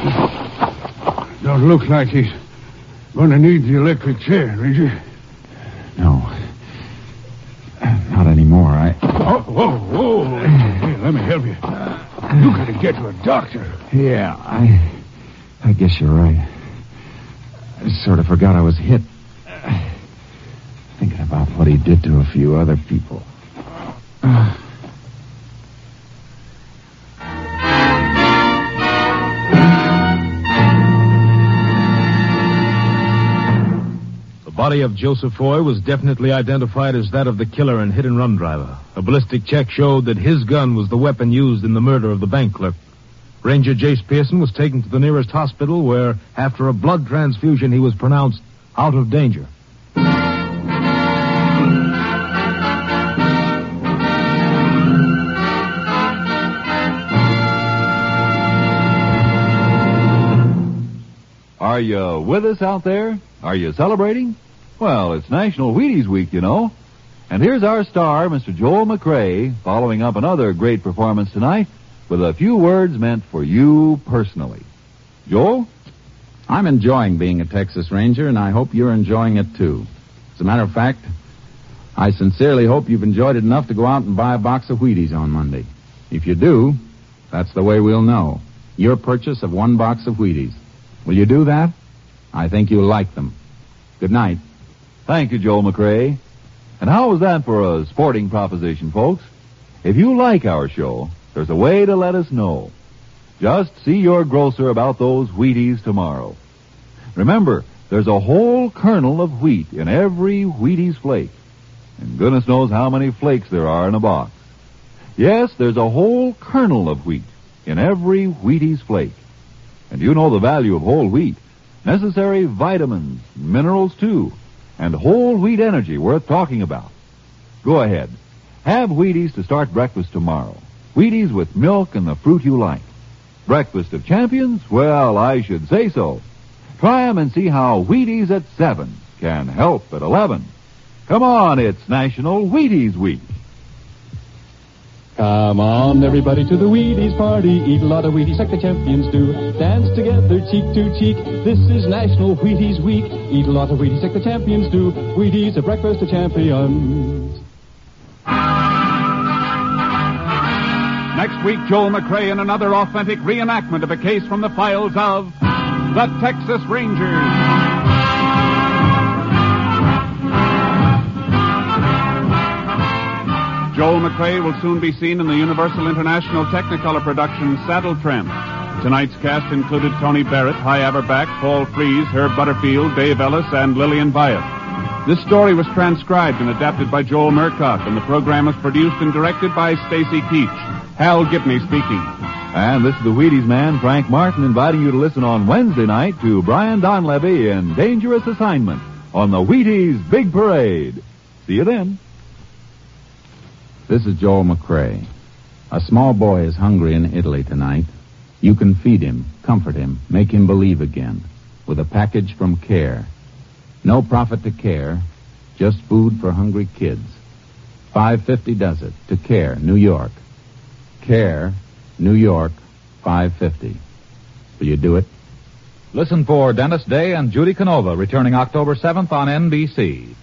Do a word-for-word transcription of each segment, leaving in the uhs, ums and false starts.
Don't look like he's going to need the electric chair, Ranger. No. Not anymore. I... Oh, whoa, whoa. Hey, let me help you. You got to get to a doctor. Yeah, I... I guess you're right. I sort of forgot I was hit. Thinking about what he did to a few other people. The body of Joseph Foy was definitely identified as that of the killer and hit-and-run driver. A ballistic check showed that his gun was the weapon used in the murder of the bank clerk. Ranger Jace Pearson was taken to the nearest hospital where, after a blood transfusion, he was pronounced out of danger. Are you with us out there? Are you celebrating? Well, it's National Wheaties Week, you know. And here's our star, Mister Joel McCrae, following up another great performance tonight with a few words meant for you personally. Joel? I'm enjoying being a Texas Ranger, and I hope you're enjoying it, too. As a matter of fact, I sincerely hope you've enjoyed it enough to go out and buy a box of Wheaties on Monday. If you do, that's the way we'll know. Your purchase of one box of Wheaties. Will you do that? I think you'll like them. Good night. Thank you, Joel McCrae. And how was that for a sporting proposition, folks? If you like our show, there's a way to let us know. Just see your grocer about those Wheaties tomorrow. Remember, there's a whole kernel of wheat in every Wheaties flake. And goodness knows how many flakes there are in a box. Yes, there's a whole kernel of wheat in every Wheaties flake. And you know the value of whole wheat. Necessary vitamins, minerals too, and whole wheat energy worth talking about. Go ahead. Have Wheaties to start breakfast tomorrow. Wheaties with milk and the fruit you like. Breakfast of champions? Well, I should say so. Try 'em and see how Wheaties at seven can help at eleven. Come on, it's National Wheaties Week. Come on, everybody, to the Wheaties party. Eat a lot of Wheaties like the champions do. Dance together, cheek to cheek. This is National Wheaties Week. Eat a lot of Wheaties like the champions do. Wheaties, a breakfast of champions. Next week, Joel McCrae in another authentic reenactment of a case from the files of the Texas Rangers. Joel McCrae will soon be seen in the Universal International Technicolor production Saddle Tramp. Tonight's cast included Tony Barrett, Hy Averback, Paul Frees, Herb Butterfield, Dave Ellis, and Lillian Byatt. This story was transcribed and adapted by Joel Murcock, and the program was produced and directed by Stacy Keach. Hal Gibney speaking. And this is the Wheaties man, Frank Martin, inviting you to listen on Wednesday night to Brian Donlevy in Dangerous Assignment on the Wheaties Big Parade. See you then. This is Joel McCrae. A small boy is hungry in Italy tonight. You can feed him, comfort him, make him believe again with a package from CARE. No profit to CARE, just food for hungry kids. five fifty does it to CARE, New York. CARE, New York, five fifty. Will you do it? Listen for Dennis Day and Judy Canova returning October seventh on N B C.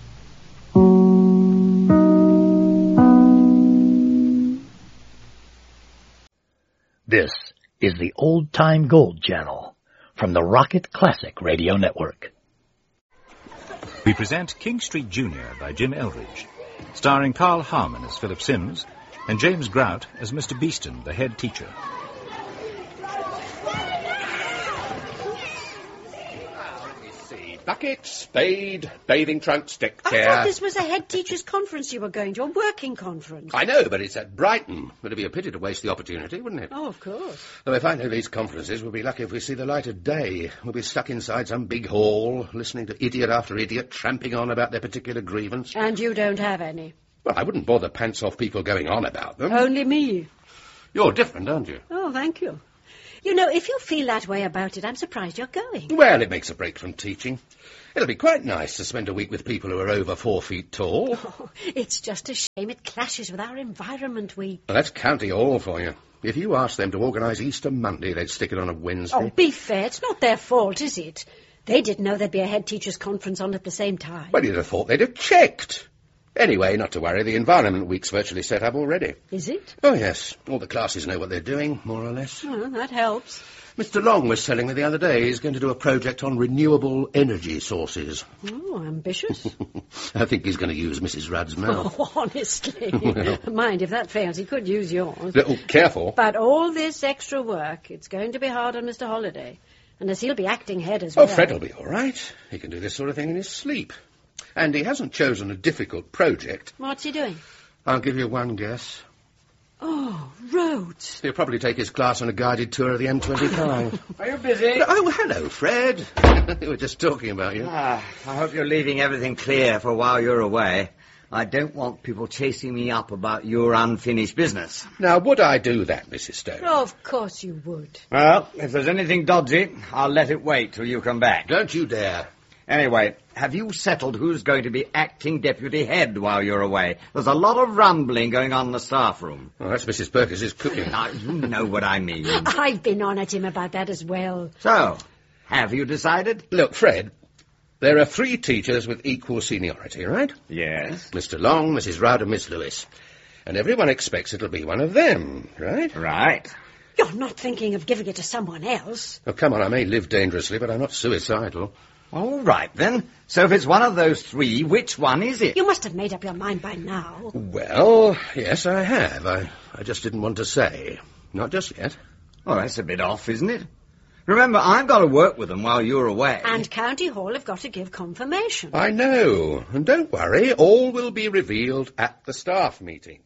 This is the Old Time Gold Channel from the Rocket Classic Radio Network. We present King Street Junior by Jim Eldridge, starring Carl Harmon as Philip Sims and James Grout as Mister Beeston, the head teacher. Bucket, spade, bathing trunk, stick chair. I thought this was a head teacher's conference you were going to, a working conference. I know, but it's at Brighton. It'd be a pity to waste the opportunity, wouldn't it? Oh, of course. Though if I know these conferences, we'll be lucky if we see the light of day. We'll be stuck inside some big hall, listening to idiot after idiot tramping on about their particular grievance. And you don't have any. Well, I wouldn't bother pants off people going on about them. Only me. You're different, aren't you? Oh, thank you. You know, if you feel that way about it, I'm surprised you're going. Well, it makes a break from teaching. It'll be quite nice to spend a week with people who are over four feet tall. Oh, it's just a shame it clashes with our environment week. Well, that's county hall for you. If you asked them to organise Easter Monday, they'd stick it on a Wednesday. Oh, be fair. It's not their fault, is it? They didn't know there'd be a head teachers' conference on at the same time. Well, you'd have thought they'd have checked. Anyway, not to worry, the Environment Week's virtually set up already. Is it? Oh, yes. All the classes know what they're doing, more or less. Well, that helps. Mister Long was telling me the other day he's going to do a project on renewable energy sources. Oh, ambitious. I think he's going to use Missus Rudd's mouth. Oh, honestly. Well. Mind, if that fails, he could use yours. Oh, careful. But all this extra work, it's going to be hard on Mister Holliday. Unless he'll be acting head as Oh, well. Fred will be all right. He can do this sort of thing in his sleep. And he hasn't chosen a difficult project. What's he doing? I'll give you one guess. Oh, roads. He'll probably take his class on a guided tour of the M twenty-five. Are you busy? Oh, hello, Fred. We were just talking about you. Ah, I hope you're leaving everything clear for while you're away. I don't want people chasing me up about your unfinished business. Now, would I do that, Missus Stone? Oh, of course you would. Well, if there's anything dodgy, I'll let it wait till you come back. Don't you dare. Anyway, have you settled who's going to be acting deputy head while you're away? There's a lot of rumbling going on in the staff room. Oh, that's Missus Perkins' cooking. Now, you know what I mean. I've been on at him about that as well. So, have you decided? Look, Fred, there are three teachers with equal seniority, right? Yes. Mister Long, Missus Rudd, and Miss Lewis. And everyone expects it'll be one of them, right? Right. You're not thinking of giving it to someone else. Oh, come on, I may live dangerously, but I'm not suicidal. All right, then. So if it's one of those three, which one is it? You must have made up your mind by now. Well, yes, I have. I, I just didn't want to say. Not just yet. Oh, that's a bit off, isn't it? Remember, I've got to work with them while you're away. And County Hall have got to give confirmation. I know. And don't worry, all will be revealed at the staff meeting.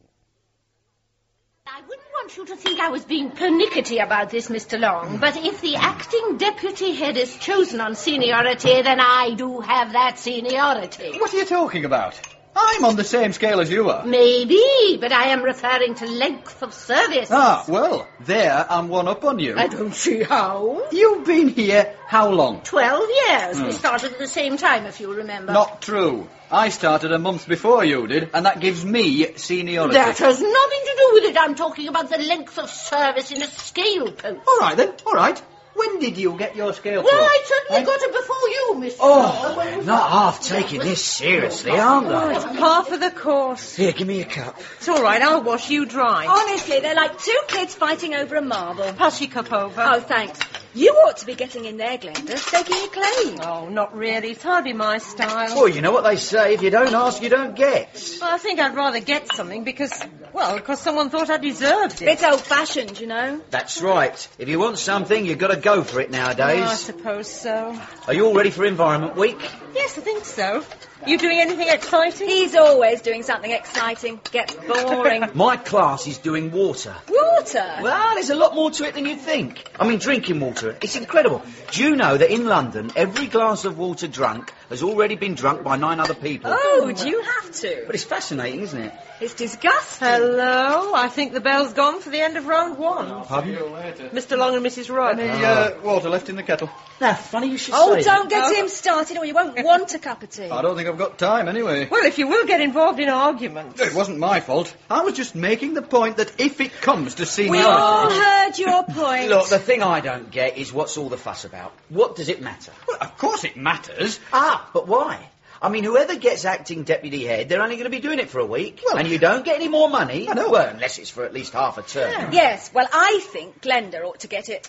I wouldn't want you to think I was being pernickety about this, Mister Long, but if the acting deputy head is chosen on seniority, then I do have that seniority. What are you talking about? I'm on the same scale as you are. Maybe, but I am referring to length of service. Ah, well, there I'm one up on you. I don't see how. You've been here how long? Twelve years. Hmm. We started at the same time, if you remember. Not true. I started a month before you did, and that gives me seniority. That has nothing to do with it. I'm talking about the length of service in a scale post. All right, then. All right. When did you get your scale Well, post? I certainly eh? got it before you, Mister Oh, Long. not half taking this seriously, aren't Oh, they? it's par for the course. Here, give me a cup. It's all right, I'll wash you dry. Honestly, they're like two kids fighting over a marble. Pass your cup over. Oh, thanks. You ought to be getting in there, Glenda, staking your claim. Oh, not really. It's hardly my style. Well, you know what they say, if you don't ask, you don't get. Well, I think I'd rather get something because, well, because someone thought I deserved it. It's old-fashioned, you know. That's right. If you want something, you've got to go for it nowadays. Oh, I suppose so. Are you all ready for Environment Week? Yes, I think so. You doing anything exciting? He's always doing something exciting. Gets boring. My class is doing water. Water? Well, there's a lot more to it than you'd think. I mean, drinking water. It's incredible. Do you know that in London, every glass of water drunk has already been drunk by nine other people? Oh, do you have to? But it's fascinating, isn't it? It's disgusting. Hello, I think the bell's gone for the end of round one. Pardon? Mister Long and Missus Rudd. Any uh, water left in the kettle? Now, funny you should Oh, say don't that. get him started or you won't want a cup of tea. I don't think I've got time anyway. Well, if you will get involved in arguments. It wasn't my fault. I was just making the point that if it comes to seniority... We all heard your point. Look, the thing I don't get is what's all the fuss about? What does it matter? Well, of course it matters. Ah, but why? I mean, whoever gets acting deputy head, they're only going to be doing it for a week. Well, and you don't get any more money. I know. Well, unless it's for at least half a term. Yeah. Yes, well, I think Glenda ought to get it.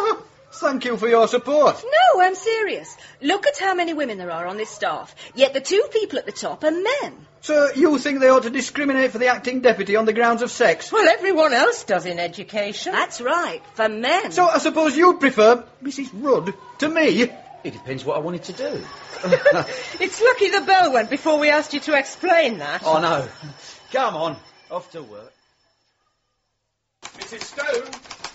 Thank you for your support. No, I'm serious. Look at how many women there are on this staff. Yet the two people at the top are men. So you think they ought to discriminate for the acting deputy on the grounds of sex? Well, everyone else does in education. That's right, for men. So I suppose you'd prefer Missus Rudd to me? It depends what I wanted to do. It's lucky the bell went before we asked you to explain that. Oh, no. Come on, off to work. Missus Stone?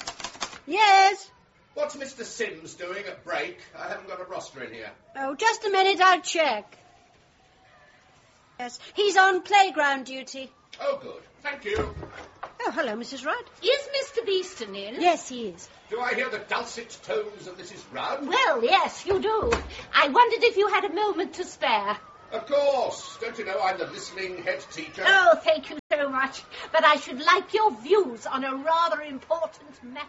Yes? What's Mister Sims doing at break? I haven't got a roster in here. Oh, just a minute, I'll check. Yes, he's on playground duty. Oh, good. Thank you. Oh, hello, Missus Rudd. Is Mister Beeston in? Yes, he is. Do I hear the dulcet tones of Missus Rudd? Well, yes, you do. I wondered if you had a moment to spare. Of course. Don't you know I'm the listening head teacher? Oh, thank you so much. But I should like your views on a rather important matter.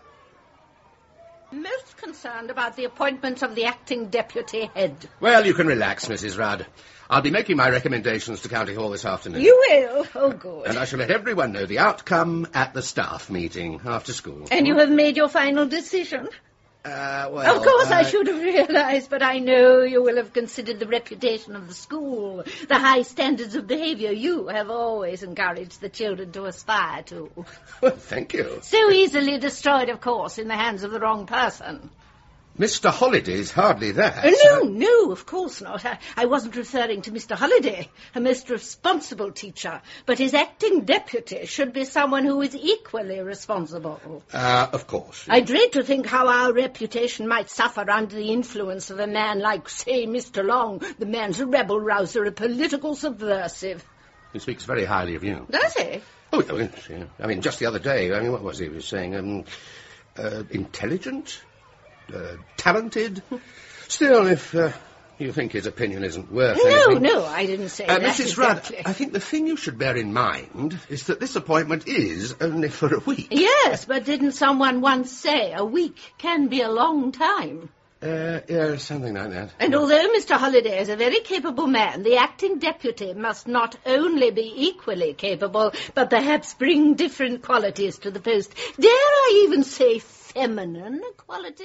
Most concerned about the appointment of the acting deputy head. Well, you can relax, Missus Rudd. I'll be making my recommendations to County Hall this afternoon. You will? Oh, good. And I shall let everyone know the outcome at the staff meeting after school. And you have made your final decision? Uh, well... Of course, uh, I should have realized, but I know you will have considered the reputation of the school, the high standards of behavior you have always encouraged the children to aspire to. Well, thank you. So easily destroyed, of course, in the hands of the wrong person. Mister Holliday's hardly that. Oh, no, no, of course not. I, I wasn't referring to Mister Holliday, a most responsible teacher, but his acting deputy should be someone who is equally responsible. Uh, of course. I dread to think how our reputation might suffer under the influence of a man like, say, Mister Long. The man's a rebel-rouser, a political subversive. He speaks very highly of you. Does he? Oh, yes, yeah. I mean, just the other day, I mean, what was he, he was saying? Um, uh, intelligent? Uh, talented. Still, if uh, you think his opinion isn't worth no, anything... No, no, I didn't say uh, that. Missus Exactly. Rudd, I think the thing you should bear in mind is that this appointment is only for a week. Yes, but didn't someone once say a week can be a long time? Uh, yeah, something like that. And although Mister Holliday is a very capable man, the acting deputy must not only be equally capable, but perhaps bring different qualities to the post. Dare I even say feminine qualities?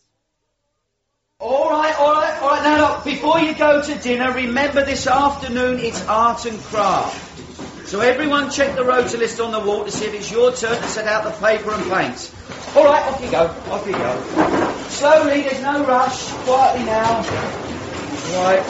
All right, all right, all right. Now, look, before you go to dinner, remember this afternoon it's art and craft. So everyone check the rota list on the wall to see if it's your turn to set out the paper and paints. All right, off you go, off you go. Slowly, there's no rush. Quietly now. Right.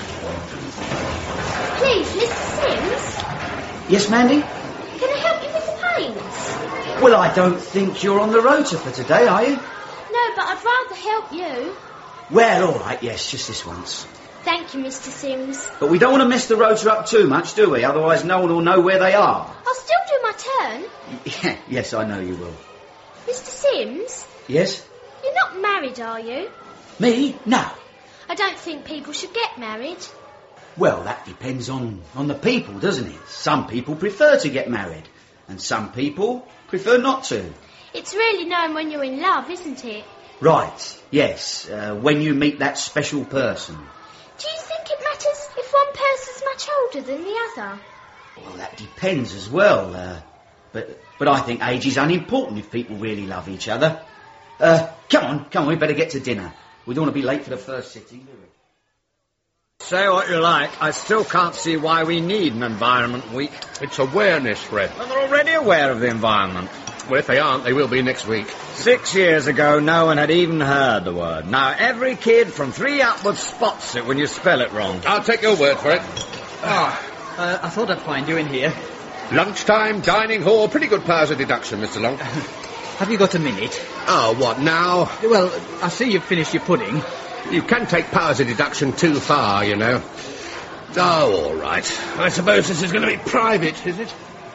Please, Mister Sims? Yes, Mandy? Can I help you with the paints? Well, I don't think you're on the rota for today, are you? No, but I'd rather help you. Well, all right, yes, just this once. Thank you, Mister Sims. But we don't want to mess the rota up too much, do we? Otherwise no one will know where they are. I'll still do my turn. Yeah, yes, I know you will. Mister Sims? Yes? You're not married, are you? Me? No. I don't think people should get married. Well, that depends on, on the people, doesn't it? Some people prefer to get married, and some people prefer not to. It's really known when you're in love, isn't it? Right, yes, uh, when you meet that special person. Do you think it matters if one person's much older than the other? Well, that depends as well, uh, but but I think age is unimportant if people really love each other. Uh, come on, come on, we better get to dinner. We don't want to be late for the first sitting, do we? Say what you like, I still can't see why we need an environment week. It's awareness, Fred. Well, they're already aware of the environment. Well, if they aren't, they will be next week. Six years ago, no one had even heard the word. Now, every kid from three upwards spots it when you spell it wrong. I'll take your word for it. Ah, uh, I thought I'd find you in here. Lunchtime, dining hall, pretty good powers of deduction, Mister Long. Have you got a minute? Oh, what now? Well, I see you've finished your pudding. You can take powers of deduction too far, you know. Oh, all right. I suppose this is going to be private, is it?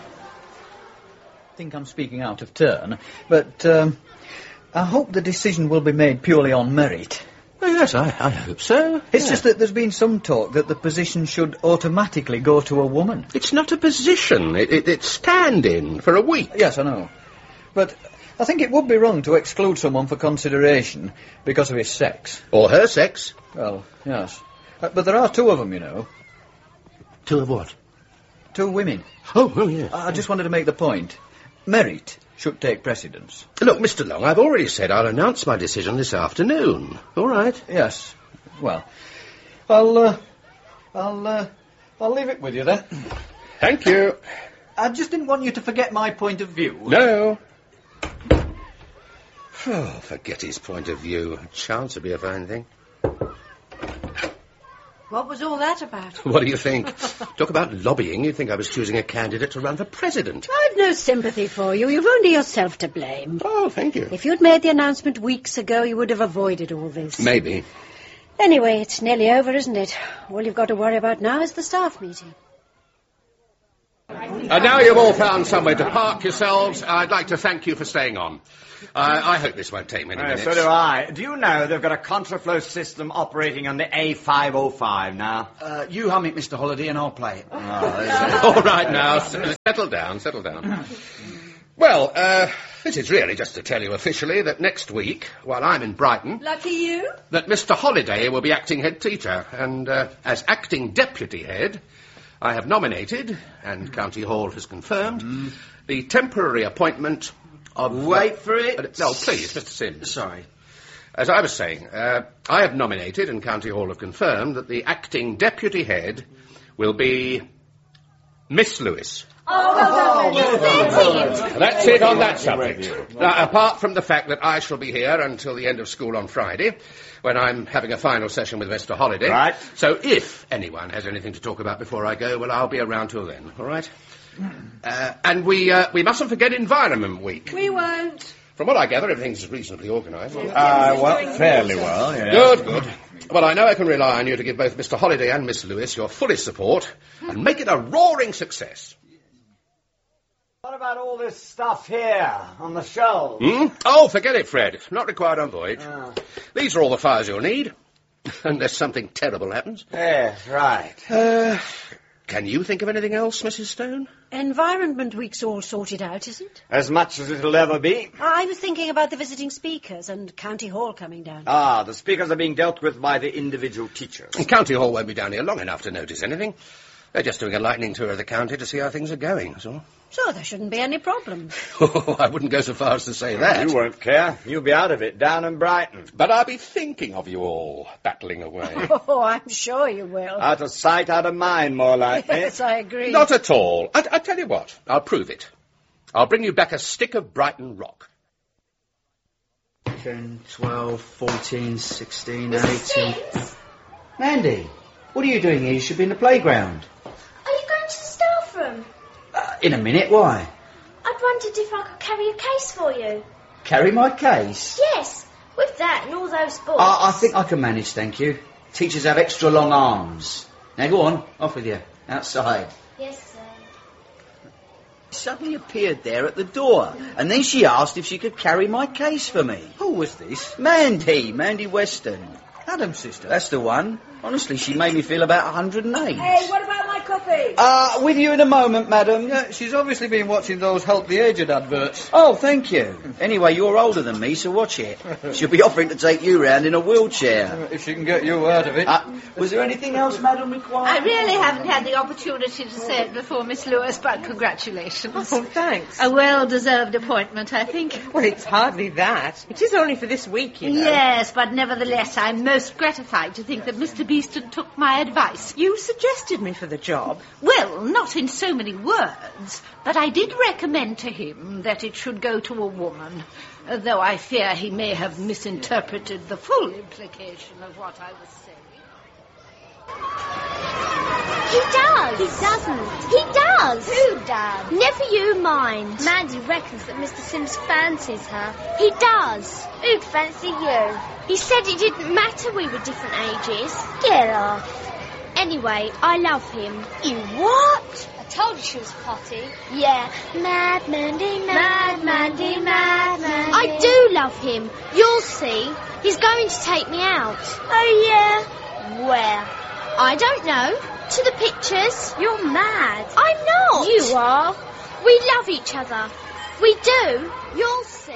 I think I'm speaking out of turn, but um, I hope the decision will be made purely on merit. Oh, yes, I, I hope so. It's yeah. just that there's been some talk that the position should automatically go to a woman. It's not a position. It, it, it's stand-in for a week. Yes, I know. But I think it would be wrong to exclude someone for consideration because of his sex. Or her sex. Well, yes. Uh, but there are two of them, you know. Two of what? Two women. Oh, oh, yes. I just wanted to make the point. Merit should take precedence. Look, Mister Long, I've already said I'll announce my decision this afternoon. All right? Yes. Well, I'll, uh, I'll, uh, I'll leave it with you then. Thank you. I just didn't want you to forget my point of view. No. Oh, forget his point of view. A chance would be a fine thing. What was all that about? What do you think? Talk about lobbying, you'd think I was choosing a candidate to run for president. I've no sympathy for you. You've only yourself to blame. Oh, thank you. If you'd made the announcement weeks ago, you would have avoided all this. Maybe. Anyway, it's nearly over, isn't it? All you've got to worry about now is the staff meeting. And now you've all found somewhere to park yourselves, I'd like to thank you for staying on. I, I hope this won't take many Uh, minutes. so do I. Do you know they've got a contraflow system operating on the A five oh five now? Uh, you hum it, Mister Holiday, and I'll play it. All right, now, s- settle down, settle down. Well, uh, this is really just to tell you officially that next week, while I'm in Brighton, Lucky you. that Mister Holiday will be acting head teacher, and uh, as acting deputy head, I have nominated, and County Hall has confirmed, the temporary appointment of... Wait for it. Uh, no, please, Mister Sims. Sorry. As I was saying, uh, I have nominated, and County Hall have confirmed, that the acting deputy head will be Miss Lewis. Oh, well done. That's it on that subject. Now, apart from the fact that I shall be here until the end of school on Friday, when I'm having a final session with Mister Holiday. Right. So if anyone has anything to talk about before I go, well, I'll be around till then, all right? Uh, and we uh, we mustn't forget Environment Week. We won't. From what I gather, everything's reasonably organised. Uh, well, fairly well, yeah. Good, good. Well, I know I can rely on you to give both Mister Holiday and Miss Lewis your fullest support and make it a roaring success. What about all this stuff here on the shelves? Hmm? Oh, forget it, Fred. Not required on voyage. Ah. These are all the files you'll need, unless something terrible happens. Yes, right. Uh, can you think of anything else, Missus Stone? Environment Week's all sorted out, is it? As much as it'll ever be. I was thinking about the visiting speakers and County Hall coming down. Ah, the speakers are being dealt with by the individual teachers. And County Hall won't be down here long enough to notice anything. They're just doing a lightning tour of the county to see how things are going, that's all. So there shouldn't be any problem. Oh, I wouldn't go so far as to say that. You won't care. You'll be out of it, down in Brighton. But I'll be thinking of you all, battling away. Oh, I'm sure you will. Out of sight, out of mind, more like. Yes, I agree. Not at all. I, I tell you what, I'll prove it. I'll bring you back a stick of Brighton rock. ten, twelve, fourteen, sixteen, Mister eighteen... Sims, Mandy, what are you doing here? You should be in the playground. are you going to the staff room? Uh, in a minute, why? I'd wondered if I could carry a case for you. Carry my case? Yes, with that and all those books. I, I think I can manage, thank you. Teachers have extra long arms. Now go on, off with you. Outside. Yes, sir. Suddenly appeared there at the door, and then she asked if she could carry my case for me. Who was this? Mandy, Mandy Weston. Adam's sister. That's the one. Honestly, she made me feel about one hundred and eight. Hey, what about my coffee? Uh, with you in a moment, madam. Yeah, she's obviously been watching those Help the Aged adverts. Oh, thank you. Anyway, you're older than me, so watch it. She'll be offering to take you round in a wheelchair. If she can get you out of it. Uh, was there anything else, madam, required? I really haven't had the opportunity to say it before, Miss Lewis, but congratulations. Oh, thanks. A well-deserved appointment, I think. Well, it's hardly that. It is only for this week, you know. Yes, but nevertheless, I'm most gratified to think that Mister Beeston took my advice. You suggested me for the job. Well, not in so many words, but I did recommend to him that it should go to a woman, uh, though I fear he may have misinterpreted the full implication of what I was saying. He does. He doesn't. He does. Who does? Never you mind. Mandy reckons that Mister Sims fancies her. He does. Who'd fancy you? He said it didn't matter we were different ages. Get off. Anyway, I love him. You what? I told you she was potty. Yeah. Mad Mandy, mad, Mad Mandy, mad Mandy. I do love him. You'll see. He's going to take me out. Oh, yeah? Where? I don't know. To the pictures. You're mad. I'm not. You are. We love each other. We do. You'll see.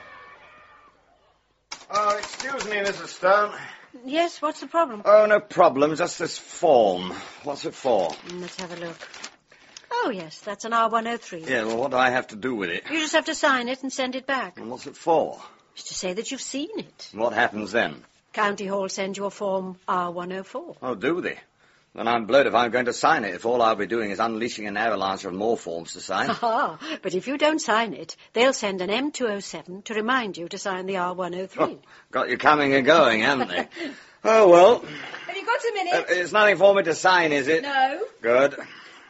Oh, excuse me, Missus Stone. Yes, what's the problem? Oh, no problem. Just this form. What's it for? Let's have a look. Oh, yes, that's an R one oh three. Yeah, well, what do I have to do with it? You just have to sign it and send it back. And what's it for? It's to say that you've seen it. What happens then? County Hall sends you a form R one oh four. Oh, do they? Then I'm blowed if I'm going to sign it, if all I'll be doing is unleashing an avalanche of more forms to sign. Ah, but if you don't sign it, they'll send an M two oh seven to remind you to sign the R one oh three. Oh, got you coming and going, haven't they? Oh, well. Have you got a minute? Uh, it's nothing for me to sign, is it? No. Good.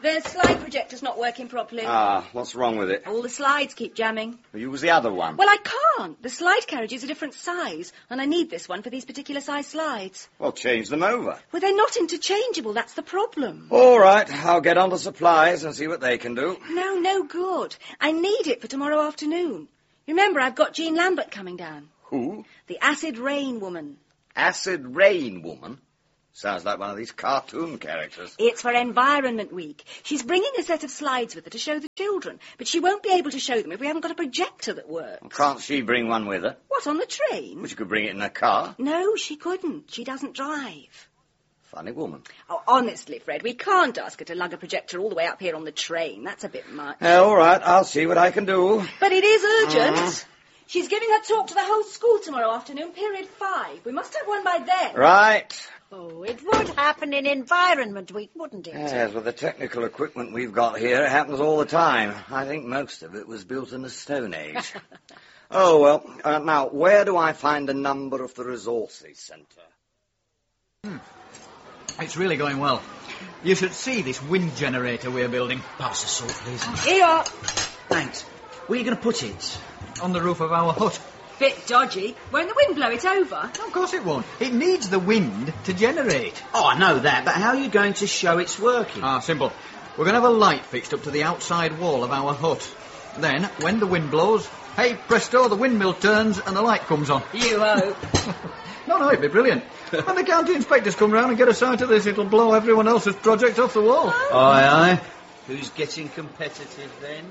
Their slide projector's not working properly. Ah, what's wrong with it? All the slides keep jamming. You was the other one. Well, I can't. The slide carriage is a different size, and I need this one for these particular size slides. Well, change them over. Well, they're not interchangeable. That's the problem. All right, I'll get on to supplies and see what they can do. No, no good. I need it for tomorrow afternoon. Remember, I've got Jean Lambert coming down. Who? The Acid Rain Woman. Acid Rain Woman? Sounds like one of these cartoon characters. It's for Environment Week. She's bringing a set of slides with her to show the children, but she won't be able to show them if we haven't got a projector that works. Can't she bring one with her? What, on the train? Well, she could bring it in her car. No, she couldn't. She doesn't drive. Funny woman. Oh, honestly, Fred, we can't ask her to lug a projector all the way up here on the train. That's a bit much. Uh, all right, I'll see what I can do. But it is urgent. Mm. She's giving her talk to the whole school tomorrow afternoon, period five. We must have one by then. Right. Oh, it would happen in Environment Week, wouldn't it? Yes, with the technical equipment we've got here, it happens all the time. I think most of it was built in the Stone Age. Oh, well, uh, now, where do I find a number of the Resources Centre? Hmm. It's really going well. You should see this wind generator we're building. Pass the salt, please. Here you are. Thanks. Where are you going to put it? On the roof of our hut. Bit dodgy. Won't the wind blow it over? Of course it won't. It needs the wind to generate. Oh, I know that, but how are you going to show it's working? Ah, simple. We're going to have a light fixed up to the outside wall of our hut. Then, when the wind blows, hey, presto, the windmill turns and the light comes on. You hope. No, no, it'd be brilliant. When the county inspectors come round and get a sight of this, it'll blow everyone else's project off the wall. Aye, aye. Who's getting competitive then?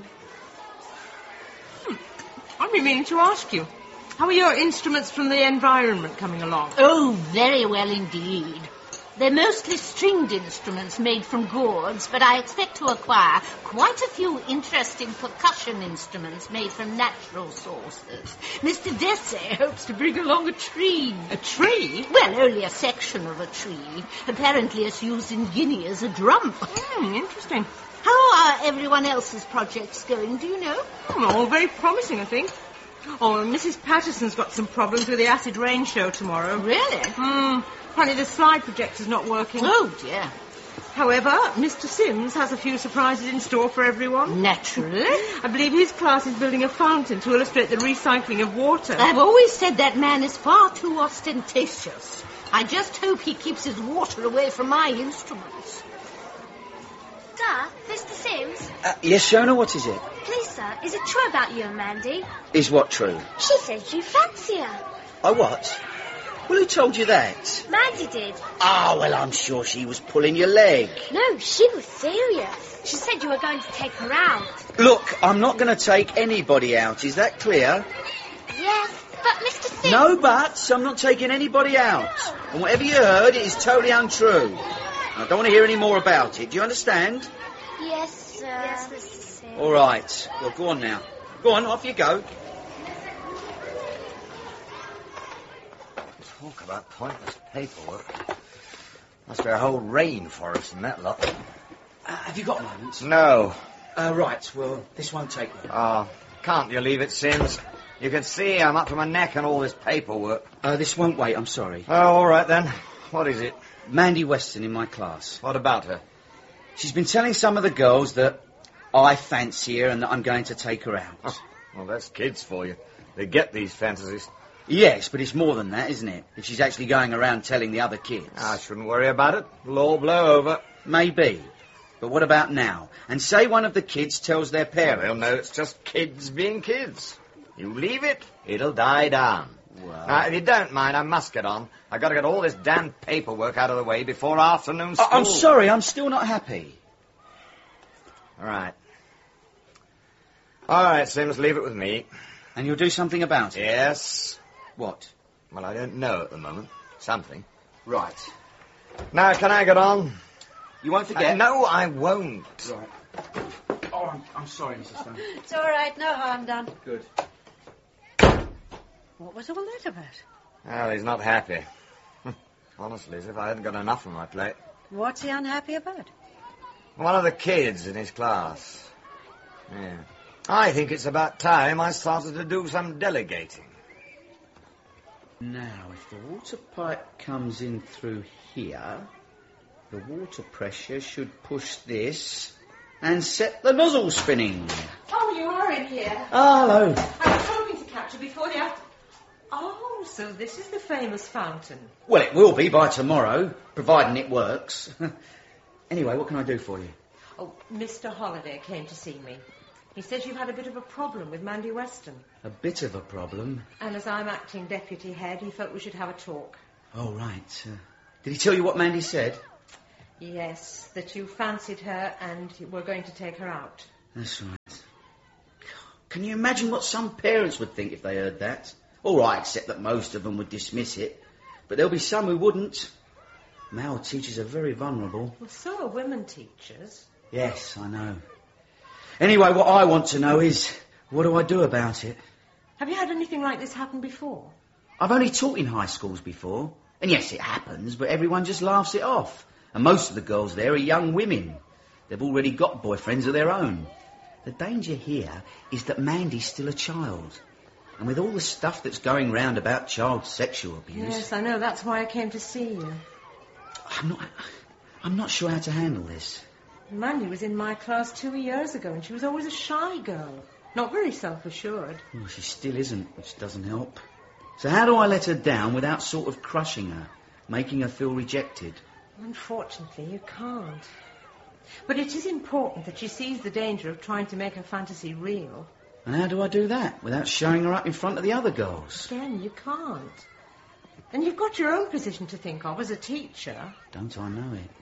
Hmm. I've been meaning to ask you. How are your instruments from the environment coming along? Oh, very well indeed. They're mostly stringed instruments made from gourds, but I expect to acquire quite a few interesting percussion instruments made from natural sources. Mister Dessay hopes to bring along a tree. A tree? Well, only a section of a tree. Apparently it's used in Guinea as a drum. Hmm, interesting. How are everyone else's projects going, do you know? Hmm, all very promising, I think. Oh, and Missus Patterson's got some problems with the Acid Rain show tomorrow. Really? Hmm. Apparently the slide projector's not working. Oh, dear. However, Mister Sims has a few surprises in store for everyone. Naturally. I believe his class is building a fountain to illustrate the recycling of water. I've always said that man is far too ostentatious. I just hope he keeps his water away from my instruments. Sir, Mister Sims? Uh, yes, Shona, what is it? Please, sir, is it true about you and Mandy? Is what true? She says you fancy her. Oh, what? Well, who told you that? Mandy did. Ah, well, I'm sure she was pulling your leg. No, she was serious. She said you were going to take her out. Look, I'm not going to take anybody out. Is that clear? Yes, but Mister Sims... No buts. I'm not taking anybody out. And whatever you heard, it is totally untrue. I don't want to hear any more about it. Do you understand? Yes, sir. Yes, Mister Sims. All right. Well, go on now. Go on, off you go. Talk about pointless paperwork. Must be a whole rainforest in that lot. Uh, have you got a moment? No. Uh, right, well, this won't take long. Oh, can't you leave it, Sims? You can see I'm up to my neck in all this paperwork. Uh, this won't wait, I'm sorry. Oh, all right then. What is it? Mandy Weston in my class. What about her? She's been telling some of the girls that I fancy her and that I'm going to take her out. Oh, well, that's kids for you. They get these fantasies. Yes, but it's more than that, isn't it? If she's actually going around telling the other kids. I shouldn't worry about it. It'll all blow over. Maybe. But what about now? And say one of the kids tells their parents. Well, they'll know it's just kids being kids. You leave it, it'll die down. Well... Now, if you don't mind, I must get on. I've got to get all this damn paperwork out of the way before afternoon school. I- I'm sorry, I'm still not happy. All right. All right, Sims, leave it with me. And you'll do something about it? Yes. What? Well, I don't know at the moment. Something. Right. Now, can I get on? You won't forget? Uh, no, I won't. Right. Oh, I'm, I'm sorry, Missus Stone. It's all right, no harm done. Good. What was all that about? Well, he's not happy. Honestly, as if I hadn't got enough on my plate. What's he unhappy about? One of the kids in his class. Yeah. I think it's about time I started to do some delegating. Now, if the water pipe comes in through here, the water pressure should push this and set the nozzle spinning. Oh, you are in here. Ah, hello. I was hoping to catch you before the after... Oh, so this is the famous fountain. Well, it will be by tomorrow, providing it works. Anyway, what can I do for you? Oh, Mister Holliday came to see me. He says you've had a bit of a problem with Mandy Weston. A bit of a problem? And as I'm acting deputy head, he felt we should have a talk. Oh, right. Uh, did he tell you what Mandy said? Yes, that you fancied her and were going to take her out. That's right. Can you imagine what some parents would think if they heard that? All right, except that most of them would dismiss it. But there'll be some who wouldn't. Male teachers are very vulnerable. Well, so are women teachers. Yes, I know. Anyway, what I want to know is, what do I do about it? Have you had anything like this happen before? I've only taught in high schools before. And yes, it happens, but everyone just laughs it off. And most of the girls there are young women. They've already got boyfriends of their own. The danger here is that Mandy's still a child. And with all the stuff that's going round about child sexual abuse... Yes, I know. That's why I came to see you. I'm not... I'm not sure how to handle this. Mandy was in my class two years ago, and she was always a shy girl. Not very self-assured. Well, she still isn't, which doesn't help. So how do I let her down without sort of crushing her, making her feel rejected? Unfortunately, you can't. But it is important that she sees the danger of trying to make her fantasy real. And how do I do that without showing her up in front of the other girls? Again, you can't. And you've got your own position to think of as a teacher. Don't I know it?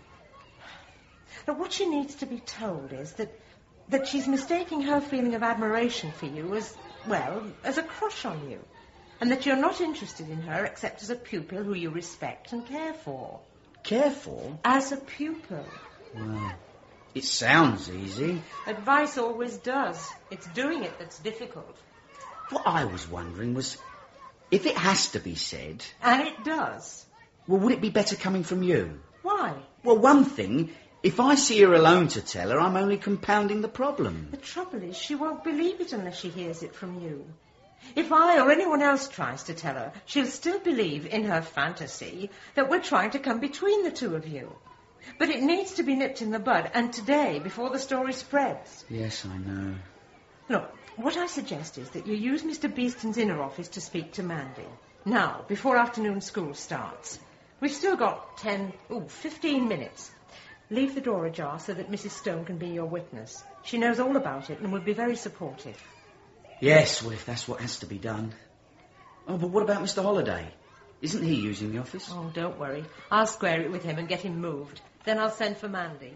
But what she needs to be told is that that she's mistaking her feeling of admiration for you as, well, as a crush on you. And that you're not interested in her except as a pupil who you respect and care for. Care for? As a pupil. Well, it sounds easy. Advice always does. It's doing it that's difficult. What I was wondering was, if it has to be said... And it does. Well, would it be better coming from you? Why? Well, one thing, if I see her alone to tell her, I'm only compounding the problem. The trouble is, she won't believe it unless she hears it from you. If I or anyone else tries to tell her, she'll still believe in her fantasy that we're trying to come between the two of you. But it needs to be nipped in the bud, and today, before the story spreads. Yes, I know. Look, what I suggest is that you use Mister Beeston's inner office to speak to Mandy. Now, before afternoon school starts. We've still got ten, ooh, fifteen minutes. Leave the door ajar so that Missus Stone can be your witness. She knows all about it and would be very supportive. Yes, well, if that's what has to be done. Oh, but what about Mister Holliday? Isn't he using the office? Oh, don't worry. I'll square it with him and get him moved. Then I'll send for Mandy.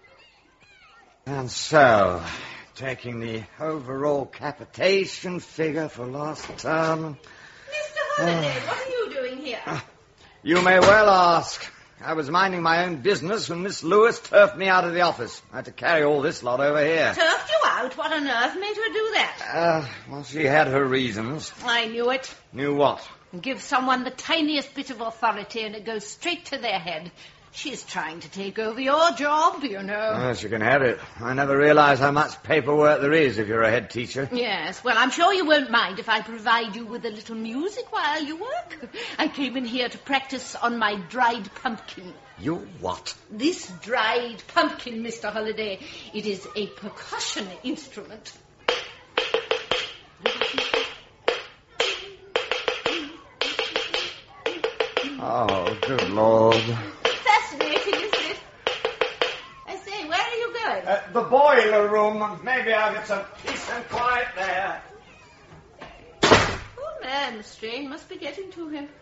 And so, taking the overall capitation figure for last term... Mister Holliday, uh, what are you doing here? Uh, you may well ask. I was minding my own business when Miss Lewis turfed me out of the office. I had to carry all this lot over here. Turfed you out? What on earth made her do that? Uh, well, she had her reasons. I knew it. Knew what? Give someone the tiniest bit of authority and it goes straight to their head. She's trying to take over your job, you know. Oh, she can have it. I never realised how much paperwork there is if you're a head teacher. Yes, well, I'm sure you won't mind if I provide you with a little music while you work. I came in here to practice on my dried pumpkin. You what? This dried pumpkin, Mister Holliday. It is a percussion instrument. Oh, good Lord. Fascinating, isn't it? I say, where are you going? Uh, the boiler room. Maybe I'll get some peace and quiet there. Oh, man, the strain must be getting to him.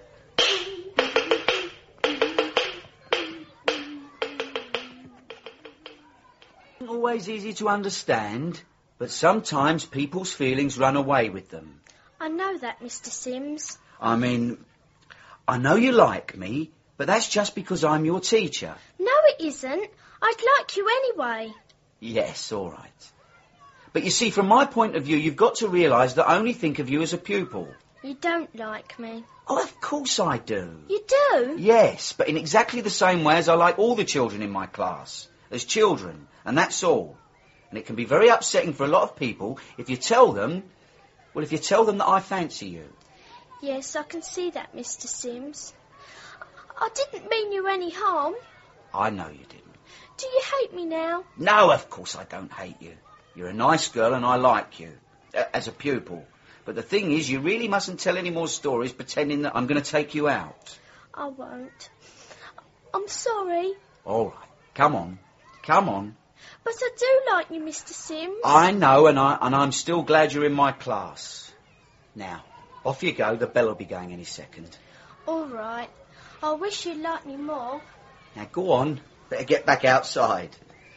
Always easy to understand, but sometimes people's feelings run away with them. I know that, Mister Sims. I mean, I know you like me, but that's just because I'm your teacher. No, it isn't. I'd like you anyway. Yes, all right. But you see, from my point of view, you've got to realise that I only think of you as a pupil. You don't like me. Oh, of course I do. You do? Yes, but in exactly the same way as I like all the children in my class. As children, and that's all. And it can be very upsetting for a lot of people if you tell them, well, if you tell them that I fancy you. Yes, I can see that, Mister Sims. I didn't mean you any harm. I know you didn't. Do you hate me now? No, of course I don't hate you. You're a nice girl and I like you, uh, as a pupil. But the thing is, you really mustn't tell any more stories pretending that I'm going to take you out. I won't. I'm sorry. All right, come on, come on. But I do like you, Mister Sims. I know, and, I, and I'm still glad you're in my class. Now, off you go. The bell will be going any second. All right. I wish you'd like me more. Now, go on. Better get back outside.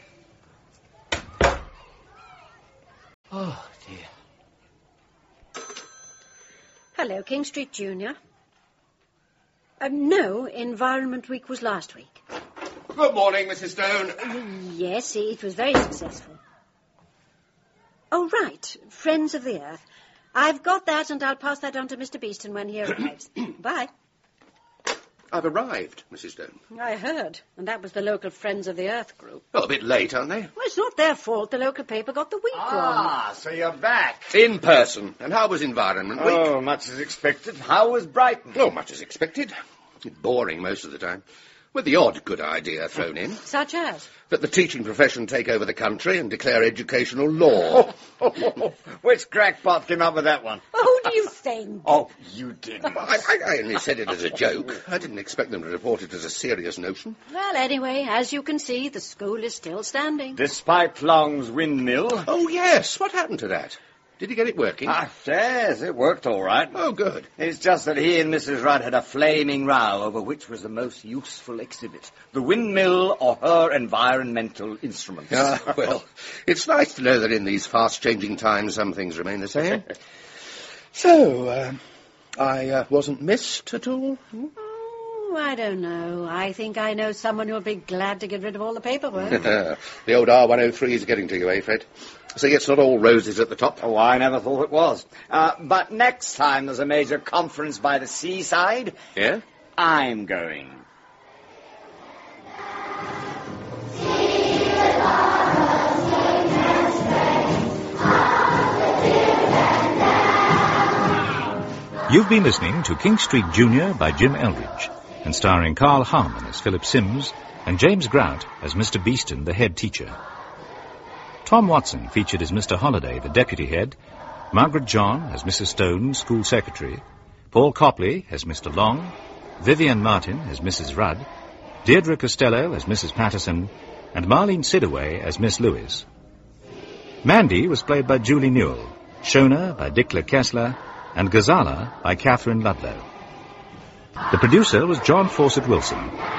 Oh, dear. Hello, King Street Junior. Uh, no, Environment Week was last week. Good morning, Missus Stone. Yes, it was very successful. Oh, right. Friends of the Earth. I've got that, and I'll pass that on to Mister Beeston when he arrives. Bye. I've arrived, Missus Stone. I heard, and that was the local Friends of the Earth group. Well, a bit late, aren't they? Well, it's not their fault. The local paper got the week wrong. Ah, so you're back. In person. And how was Environment Week? Oh, much as expected. How was Brighton? Oh, much as expected. Boring most of the time. With the odd good idea thrown in. Such as? That the teaching profession take over the country and declare educational law. Which crackpot came up with that one? Who do you think? Oh, you didn't. I, I, I only said it as a joke. I didn't expect them to report it as a serious notion. Well, anyway, as you can see, the school is still standing. Despite Long's windmill. Oh, yes. What happened to that? Did he get it working? Ah, yes, it worked all right. Oh, good. It's just that he and Missus Rudd had a flaming row over which was the most useful exhibit, the windmill or her environmental instruments. Ah, well, it's nice to know that in these fast-changing times some things remain the same. So, uh, I uh, wasn't missed at all? Hmm? Oh, I don't know. I think I know someone who'll be glad to get rid of all the paperwork. The old R one oh three is getting to you, eh, Fred? So it's not all roses at the top. Oh, I never thought it was. Uh, but next time there's a major conference by the seaside, yeah, I'm going. You've been listening to King Street Junior by Jim Eldridge, and starring Carl Harmon as Philip Sims and James Grout as Mister Beeston, the head teacher. Tom Watson featured as Mister Holliday, the deputy head, Margaret John as Missus Stone, school secretary, Paul Copley as Mister Long, Vivian Martin as Missus Rudd, Deirdre Costello as Missus Patterson, and Marlene Sidaway as Miss Lewis. Mandy was played by Julie Newell, Shona by Dickler Kessler, and Gazala by Catherine Ludlow. The producer was John Fawcett Wilson.